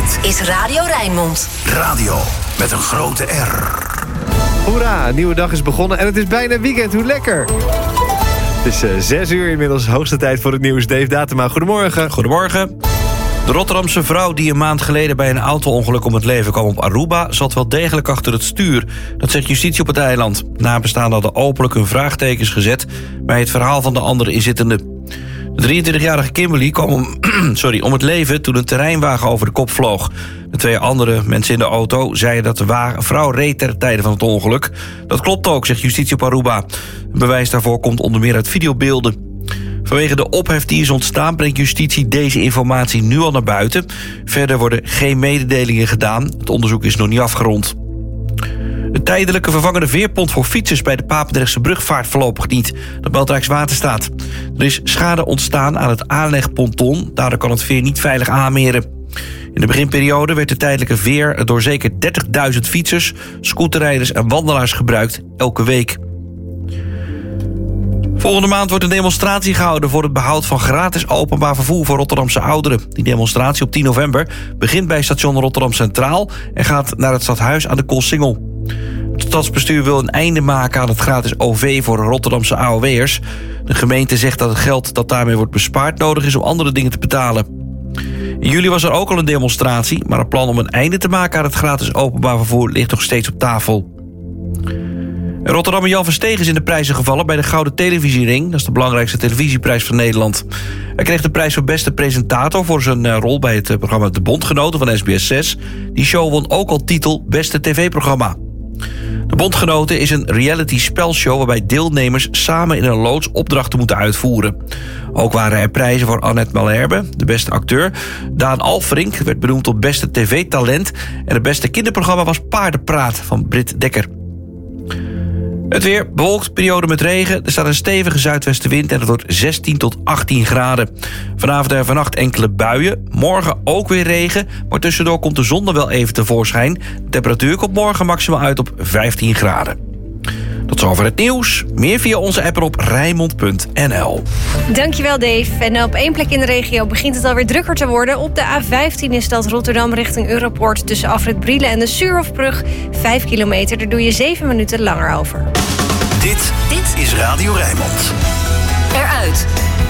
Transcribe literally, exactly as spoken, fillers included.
Dit is Radio Rijnmond. Radio met een grote R. Hoera, een nieuwe dag is begonnen en het is bijna weekend. Hoe lekker! Het is uh, zes uur inmiddels, hoogste tijd voor het nieuws. Dave Datema, goedemorgen. Goedemorgen. De Rotterdamse vrouw die een maand geleden bij een auto-ongeluk om het leven kwam op Aruba zat wel degelijk achter het stuur. Dat zegt justitie op het eiland. Nabestaanden hadden openlijk hun vraagtekens gezet bij het verhaal van de andere inzittenden. De drieëntwintigjarige Kimberly kwam om, sorry, om het leven toen een terreinwagen over de kop vloog. De twee andere mensen in de auto zeiden dat de wagen, vrouw reed ter tijde van het ongeluk. Dat klopt ook, zegt justitie op Aruba. Een bewijs daarvoor komt onder meer uit videobeelden. Vanwege de ophef die is ontstaan brengt justitie deze informatie nu al naar buiten. Verder worden geen mededelingen gedaan. Het onderzoek is nog niet afgerond. Een tijdelijke vervangende veerpont voor fietsers bij de Papendrechtse brug vaart voorlopig niet. Dat meldt Rijkswaterstaat. Er is schade ontstaan aan het aanlegponton. Daardoor kan het veer niet veilig aanmeren. In de beginperiode werd de tijdelijke veer door zeker dertigduizend fietsers, scooterrijders en wandelaars gebruikt elke week. Volgende maand wordt een demonstratie gehouden voor het behoud van gratis openbaar vervoer voor Rotterdamse ouderen. Die demonstratie op tien november begint bij station Rotterdam Centraal en gaat naar het stadhuis aan de Koolsingel. Het stadsbestuur wil een einde maken aan het gratis O V voor Rotterdamse A O W'ers. De gemeente zegt dat het geld dat daarmee wordt bespaard nodig is om andere dingen te betalen. In juli was er ook al een demonstratie, maar het plan om een einde te maken aan het gratis openbaar vervoer ligt nog steeds op tafel. Rotterdammer Jan Versteeg is in de prijzen gevallen bij de Gouden Televisiering. Dat is de belangrijkste televisieprijs van Nederland. Hij kreeg de prijs voor beste presentator voor zijn rol bij het programma De Bondgenoten van S B S zes. Die show won ook al titel Beste tv-programma. De Bondgenoten is een reality spelshow waarbij deelnemers samen in een loods opdrachten moeten uitvoeren. Ook waren er prijzen voor Annette Malherbe, de beste acteur. Daan Alfrink werd benoemd tot beste tv-talent. En het beste kinderprogramma was Paardenpraat van Britt Dekker. Het weer, bewolkt, periode met regen. Er staat een stevige zuidwestenwind en het wordt zestien tot achttien graden. Vanavond en vannacht enkele buien. Morgen ook weer regen, maar tussendoor komt de zon er wel even tevoorschijn. De temperatuur komt morgen maximaal uit op vijftien graden. Tot zover het nieuws. Meer via onze app op Rijnmond punt n l. Dankjewel, Dave. En op één plek in de regio begint het alweer drukker te worden. Op de A vijftien is dat Rotterdam richting Europoort tussen Afrit Brielen en de Suurhofbrug. Vijf kilometer, daar doe je zeven minuten langer over. Dit, dit is Radio Rijnmond. Eruit.